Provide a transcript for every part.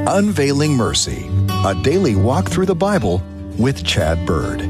Unveiling Mercy, a daily walk through the Bible with Chad Bird.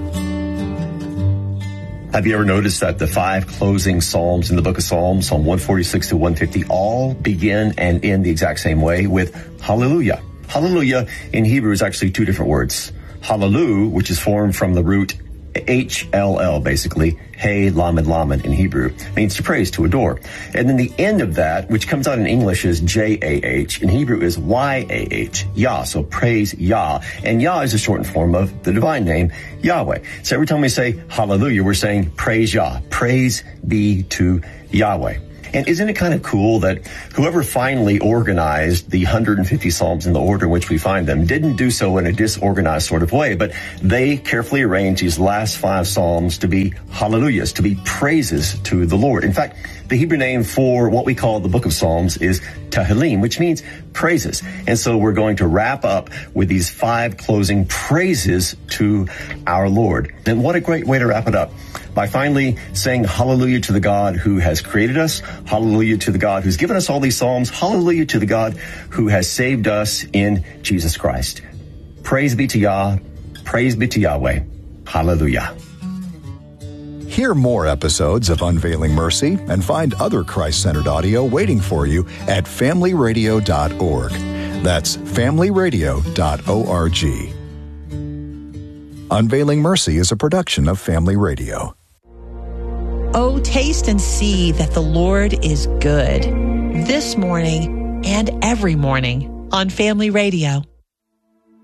Have you ever noticed that the 5 closing Psalms in the book of Psalms, Psalm 146 to 150, all begin and end the exact same way with hallelujah? Hallelujah in Hebrew is actually 2 different words. Hallelu, which is formed from the root HLL, basically, Hey, Lamed, Lamed in Hebrew, means to praise, to adore. And then the end of that, which comes out in English is J-A-H, in Hebrew is Y-A-H, Yah, so praise Yah. And Yah is a shortened form of the divine name, Yahweh. So every time we say hallelujah, we're saying praise Yah, praise be to Yahweh. And isn't it kind of cool that whoever finally organized the 150 Psalms in the order in which we find them didn't do so in a disorganized sort of way, but they carefully arranged these last 5 Psalms to be hallelujahs, to be praises to the Lord. In fact, the Hebrew name for what we call the book of Psalms is Tehillim, which means praises. And so we're going to wrap up with these 5 closing praises to our Lord. And what a great way to wrap it up, by finally saying hallelujah to the God who has created us, hallelujah to the God who's given us all these Psalms, hallelujah to the God who has saved us in Jesus Christ. Praise be to Yah, praise be to Yahweh, hallelujah. Hear more episodes of Unveiling Mercy and find other Christ-centered audio waiting for you at familyradio.org. That's familyradio.org. Unveiling Mercy is a production of Family Radio. Oh, taste and see that the Lord is good. This morning and every morning on Family Radio.